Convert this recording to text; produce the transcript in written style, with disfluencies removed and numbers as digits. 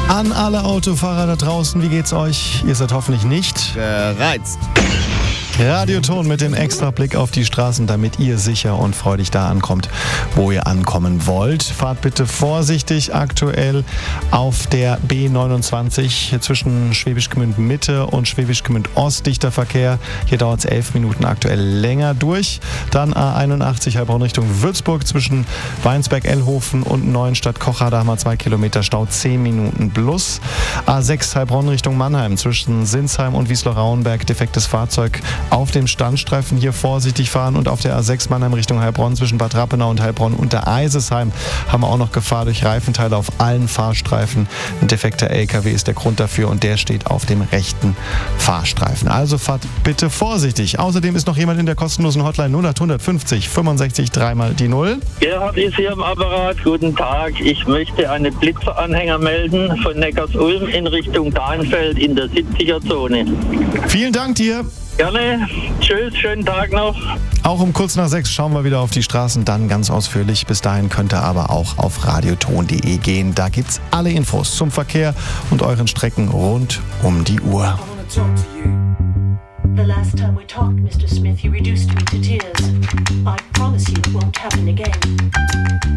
An alle Autofahrer da draußen, wie geht's euch? Ihr seid hoffentlich nicht gereizt. Radioton mit dem extra Blick auf die Straßen, damit ihr sicher und freudig da ankommt, wo ihr ankommen wollt. Fahrt bitte vorsichtig aktuell auf der B29 zwischen Schwäbisch Gmünd Mitte und Schwäbisch Gmünd Ost. Dichter Verkehr. Hier dauert es 11 Minuten aktuell länger durch. Dann A81 Heilbronn Richtung Würzburg zwischen Weinsberg-Ellhofen und Neuenstadt-Kocher. Da haben wir 2 Kilometer Stau, 10 Minuten plus. A6 Heilbronn Richtung Mannheim zwischen Sinsheim und Wiesloch-Rauenberg. Defektes Fahrzeug auf dem Standstreifen, hier vorsichtig fahren. Und auf der A6 Mannheim Richtung Heilbronn zwischen Bad Rappenau und Heilbronn unter Eisesheim haben wir auch noch Gefahr durch Reifenteile auf allen Fahrstreifen. Ein defekter LKW ist der Grund dafür und der steht auf dem rechten Fahrstreifen. Also fahrt bitte vorsichtig. Außerdem ist noch jemand in der kostenlosen Hotline 0850 65 3 die 0. Gerhard ist hier am Apparat. Guten Tag. Ich möchte einen Blitzeranhänger melden von Neckarsulm in Richtung Dahnfeld in der 70er-Zone. Vielen Dank dir. Gerne. Tschüss, schönen Tag noch. Auch um kurz nach 6 schauen wir wieder auf die Straßen, dann ganz ausführlich. Bis dahin könnt ihr aber auch auf radioton.de gehen. Da gibt's alle Infos zum Verkehr und euren Strecken rund um die Uhr. The last time we talked, Mr. Smith, you reduced me to tears.